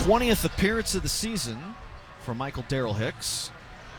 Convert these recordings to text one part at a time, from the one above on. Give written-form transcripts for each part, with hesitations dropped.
20th appearance of the season for Michael Darrell Hicks.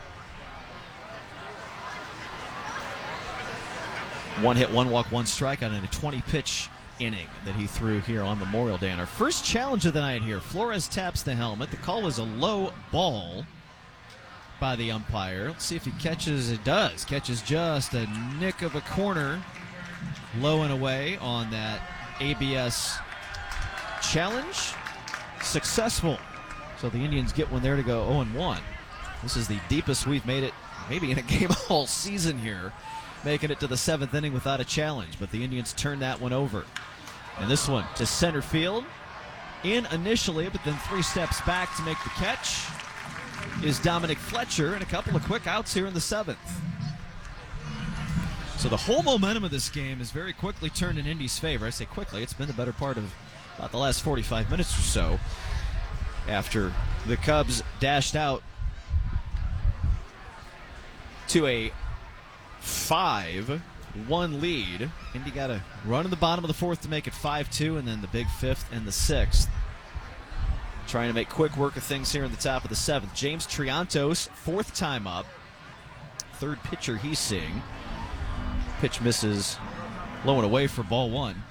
One hit, one walk, one strikeout in a 20-pitch inning that he threw here on Memorial Day. And our first challenge of the night here, Flores taps the helmet. The call is a low ball by the umpire. Let's see if he catches. It does. Catches just a nick of a corner, low and away on that ABS challenge. Successful. So the Indians get one there to go 0-1. This is the deepest we've made it maybe in a game all season here, making it to the 7th inning without a challenge. But the Indians turn that one over. And this one to center field. In initially, but then 3 steps back to make the catch is Dominic Fletcher, and a couple of quick outs here in the 7th. So the whole momentum of this game is very quickly turned in Indy's favor. I say quickly, it's been the better part of about the last 45 minutes or so after the Cubs dashed out to a 5-1 lead. Indy got a run in the bottom of the 4th to make it 5-2, and then the big 5th and the 6th. Trying to make quick work of things here in the top of the 7th. James Triantos, 4th time up. 3rd pitcher he's seeing. Pitch misses low and away for ball 1.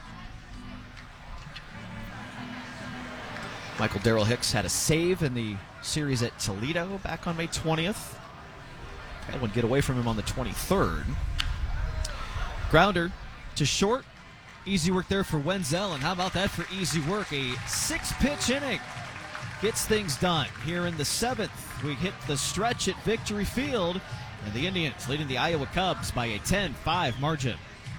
Michael Darrell Hicks had a save in the series at Toledo back on May 20th. Had one get away from him on the 23rd. Grounder to short. Easy work there for Wenzel, and how about that for easy work? A 6-pitch inning gets things done. Here in the 7th, we hit the stretch at Victory Field, and the Indians leading the Iowa Cubs by a 10-5 margin.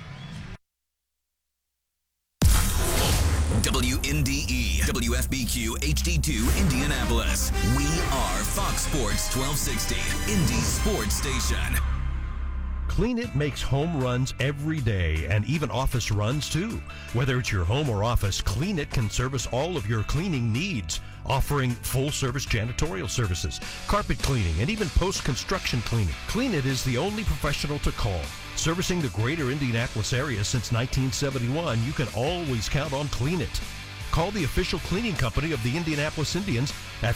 WNDE, WFBQ, HD2, Indianapolis. We are Fox Sports 1260, Indy's sports station. Clean It makes home runs every day, and even office runs too. Whether it's your home or office, Clean It can service all of your cleaning needs, offering full-service janitorial services, carpet cleaning, and even post-construction cleaning. Clean It is the only professional to call. Servicing the greater Indianapolis area since 1971, you can always count on Clean It. Call the official cleaning company of the Indianapolis Indians at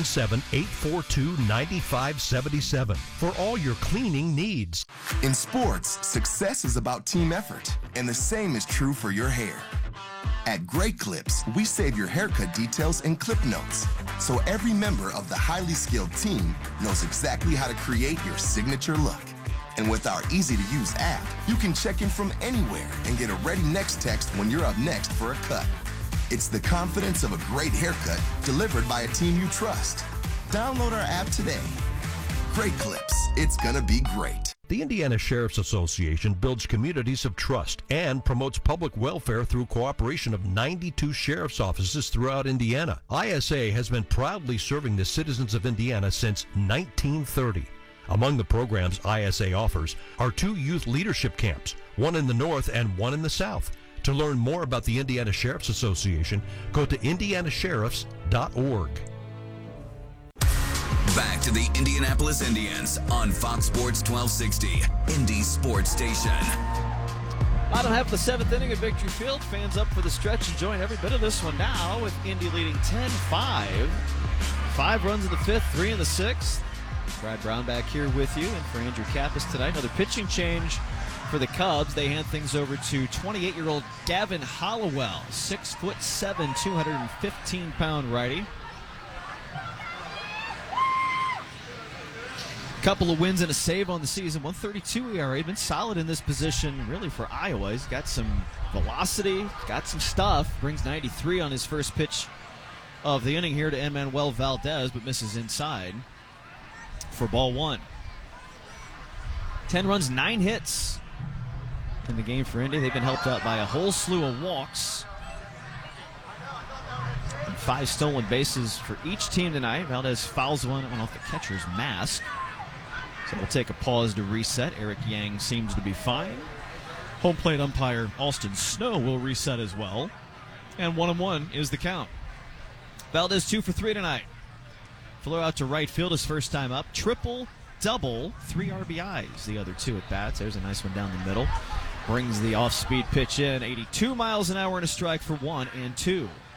317-842-9577 for all your cleaning needs. In sports, success is about team effort, and the same is true for your hair. At Great Clips, we save your haircut details in clip notes, so every member of the highly skilled team knows exactly how to create your signature look. And with our easy-to-use app, you can check in from anywhere and get a ready next text when you're up next for a cut. It's the confidence of a great haircut delivered by a team you trust. Download our app today. Great Clips. It's gonna be great. The Indiana Sheriff's Association builds communities of trust and promotes public welfare through cooperation of 92 sheriff's offices throughout Indiana. ISA has been proudly serving the citizens of Indiana since 1930. Among the programs ISA offers are 2 youth leadership camps, one in the north and one in the south. To learn more about the Indiana Sheriff's Association, go to indianasheriffs.org. Back to the Indianapolis Indians on Fox Sports 1260, Indy's sports station. Bottom half of the 7th inning at Victory Field. Fans up for the stretch, enjoying every bit of this one now with Indy leading 10-5. 5 runs in the 5th, 3 in the 6th. Brad Brown back here with you, and for Andrew Kappas tonight. Another pitching change for the Cubs. They hand things over to 28-year-old Gavin Hollowell, 6'7", 215-pound righty. Couple of wins and a save on the season, 1.32 ERA. Been solid in this position, really, for Iowa. He's got some velocity, got some stuff. Brings 93 on his first pitch of the inning here to Emmanuel Valdez, but misses inside for ball 1. 10 runs, 9 hits in the game for Indy. They've been helped out by a whole slew of walks and 5 stolen bases for each team tonight. Valdez fouls one off the catcher's mask. So we'll take a pause to reset. Eric Yang seems to be fine. Home plate umpire Alston Snow will reset as well. And 1-1 is the count. Valdez 2 for 3 tonight. Flew out to right field his first time up. Triple, double, 3 RBIs. The other 2 at bats. There's a nice one down the middle. Brings the off-speed pitch in. 82 miles an hour and a strike for 1-2.